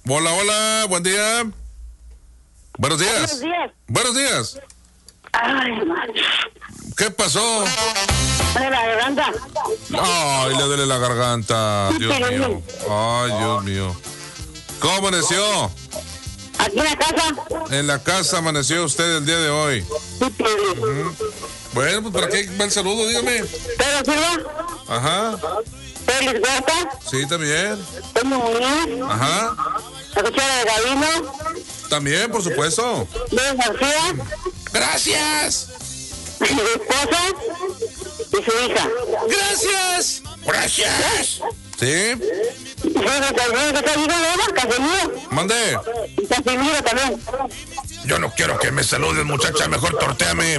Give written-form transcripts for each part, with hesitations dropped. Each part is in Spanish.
Hola, hola, buen día. Buenos días. Buenos días. Buenos días. Ay, man. ¿Qué pasó? De la garganta. Ay, le duele la garganta. Dios mío. Ay, Dios mío. ¿Cómo amaneció? Aquí en la casa. En la casa amaneció usted el día de hoy. Bueno, pues ¿para qué va el saludo? Dígame. Pedro Silva. Ajá. Félix Huerta. Sí, también. Toño Muñoz. Ajá. La cuchara de Gabino. También, por supuesto. Luis García. Gracias. Mi esposa. Y su hija. Gracias. Gracias. ¿Sí? Y Casimiro. Mande. Y Casimiro también. Yo no quiero que me saludes, muchacha, mejor tortéame.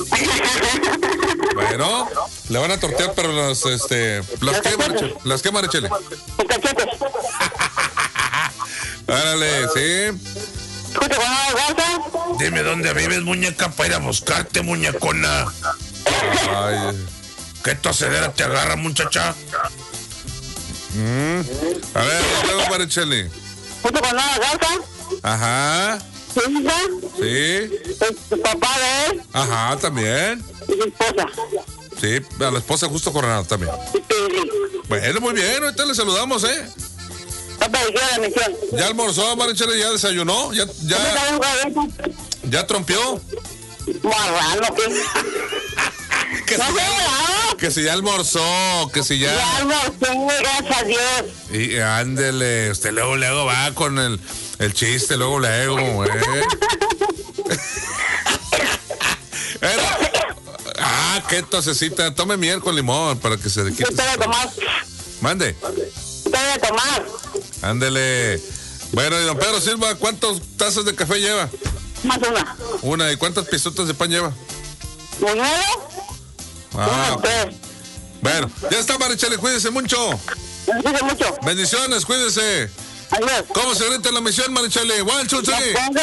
Bueno, le van a tortear, pero las que Marichele. Con cachetes. Árale, sí. Junto con la garza. Dime dónde vives, muñeca, para ir a buscarte, muñecona. Ay, ¿qué tosedera te agarra, muchacha? A ver, luego, Marichele. Junto con la garza. Ajá. Su hija. Sí. Su papá de él. Ajá, también. Y su esposa. Sí, a la esposa justo Coronado también. Y Pedri. Bueno, muy bien, ahorita le saludamos, ¿eh? Papá, ¿de qué la misión? ¿Ya almorzó, Marichele? ¿Ya desayunó? ¿Ya trompeó? Marrano, ¿qué? Que si ya almorzó, que si ya... Ya almorcé, gracias a Dios. Y ándele, usted luego va con el chiste, luego, qué tosecita, tome miel con limón para que se le quite. Usted va a tomar. Mande. Usted va a tomar. Ándele. Bueno, y don Pedro Silva, ¿cuántas tazas de café lleva? Más una. Una, ¿y cuántas pistotas de pan lleva? ¿9? Ah, bueno, ya está, Marichele, cuídese mucho. Bendice mucho. Bendiciones, cuídese. Adiós. ¿Cómo se grita la misión, Marichele? 1, 2, 3.